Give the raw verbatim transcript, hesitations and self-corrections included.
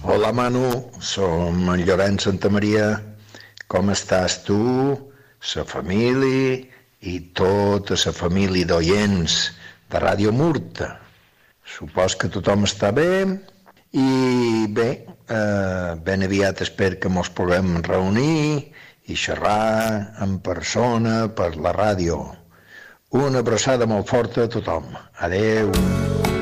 Hola Manu, som en Llorenç Santamaria. Com estàs tu, sa família i tota sa família d'oients de Ràdio Murta? Supos que tothom està bé i bé, eh, ben aviat espero que mos puguem reunir i xerrar en persona per la ràdio. Una abraçada molt forta a tothom. Adeu.